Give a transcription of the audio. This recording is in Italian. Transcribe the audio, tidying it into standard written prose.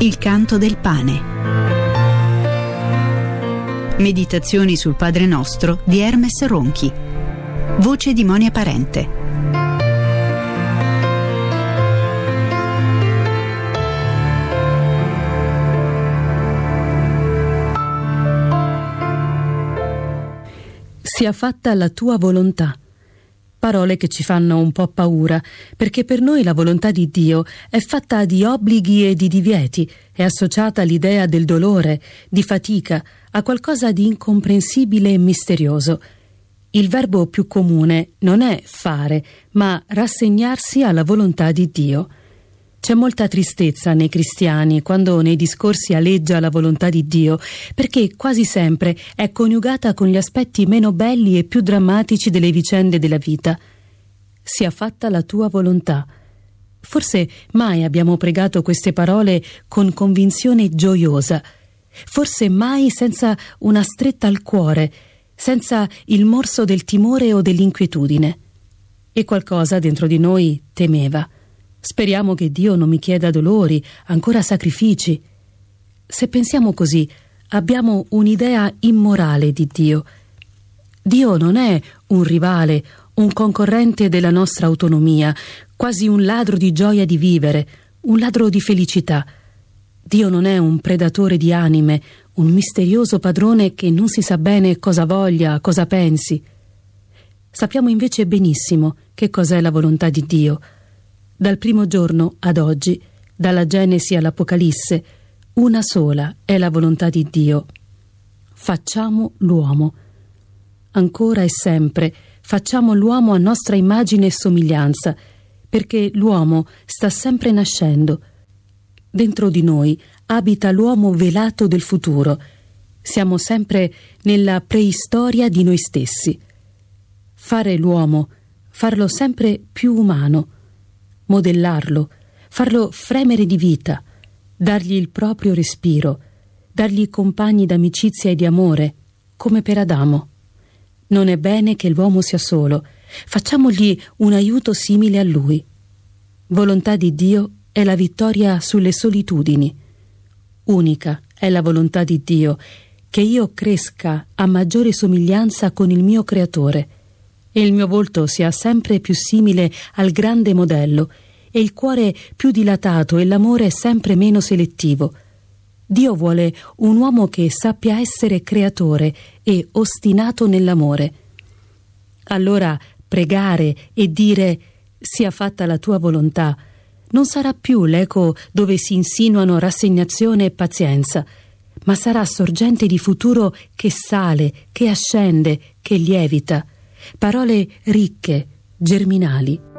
Il canto del pane. Meditazioni sul Padre Nostro di Hermes Ronchi. Voce di Monia Parente. Sia fatta la tua volontà. Parole che ci fanno un po' paura, perché per noi la volontà di Dio è fatta di obblighi e di divieti, è associata all'idea del dolore, di fatica, a qualcosa di incomprensibile e misterioso. Il verbo più comune non è fare, ma rassegnarsi alla volontà di Dio. C'è molta tristezza nei cristiani quando nei discorsi aleggia la volontà di Dio, perché quasi sempre è coniugata con gli aspetti meno belli e più drammatici delle vicende della vita. Sia fatta la tua volontà. Forse mai abbiamo pregato queste parole con convinzione gioiosa, forse mai senza una stretta al cuore, senza il morso del timore o dell'inquietudine. E qualcosa dentro di noi temeva. Speriamo che Dio non mi chieda dolori, ancora sacrifici. Se pensiamo così, abbiamo un'idea immorale di Dio. Dio non è un rivale, un concorrente della nostra autonomia, quasi un ladro di gioia di vivere, un ladro di felicità. Dio non è un predatore di anime, un misterioso padrone che non si sa bene cosa voglia, cosa pensi. Sappiamo invece benissimo che cos'è la volontà di Dio. Dal primo giorno ad oggi, dalla Genesi all'Apocalisse, una sola è la volontà di Dio. Facciamo l'uomo. Ancora e sempre facciamo l'uomo a nostra immagine e somiglianza, perché l'uomo sta sempre nascendo. Dentro di noi abita l'uomo velato del futuro. Siamo sempre nella preistoria di noi stessi. Fare l'uomo, farlo sempre più umano, modellarlo, farlo fremere di vita, dargli il proprio respiro, dargli compagni d'amicizia e di amore, come per Adamo. Non è bene che l'uomo sia solo, facciamogli un aiuto simile a lui. Volontà di Dio è la vittoria sulle solitudini. Unica è la volontà di Dio, che io cresca a maggiore somiglianza con il mio Creatore, e il mio volto sia sempre più simile al grande modello, e il cuore più dilatato e l'amore sempre meno selettivo. Dio vuole un uomo che sappia essere creatore e ostinato nell'amore. Allora pregare e dire «sia fatta la tua volontà» non sarà più l'eco dove si insinuano rassegnazione e pazienza, ma sarà sorgente di futuro che sale, che ascende, che lievita. Parole ricche, germinali.